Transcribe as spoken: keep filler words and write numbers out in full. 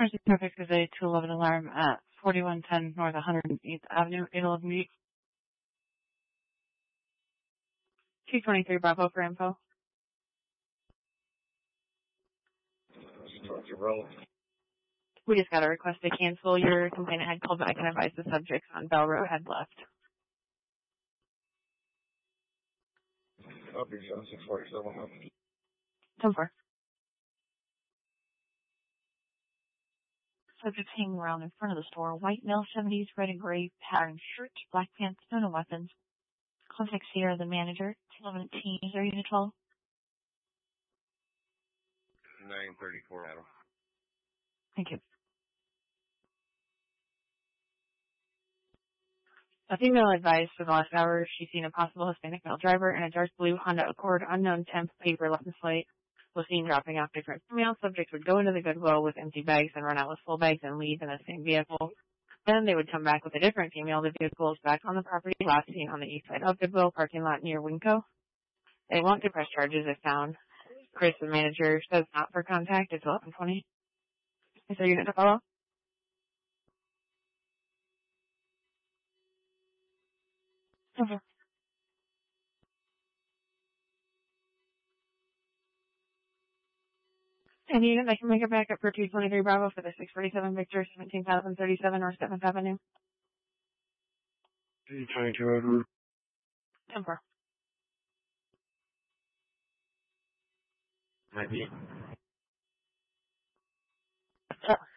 Emergency traffic is a two eleven alarm at forty-one ten North one hundred eighth Avenue, eight eleven Meet. two twenty-three Bravo for info. We just got a request to cancel. Your complainant had called back and advised the subjects on Bell Road had left. Copy, seven six forty-seven. ten four. Subject hanging around in front of the store. White male, seventies, red and gray patterned shirt, black pants, no weapons. Contact Sierra, the manager. eleven eighteen, is there unit twelve? nine thirty-four, Adam. Thank you. A female advised for the last hour she's seen a possible Hispanic male driver in a dark blue Honda Accord, unknown temp, paper license plate, was seen dropping off different female subjects would go into the Goodwill with empty bags and run out with full bags and leave in the same vehicle. Then they would come back with a different female. The vehicle is back on the property, last seen on the east side of Goodwill parking lot near Winco. They won't press charges if found. Chris, the manager, says not for contact. It's eleven twenty. Is there a unit to follow? Okay. Any unit that can make it back up for two twenty-three Bravo for the six forty-seven Victor, seventeen thousand thirty-seven North seventh Avenue. two twenty-two, Edward. ten four. Might be. Uh,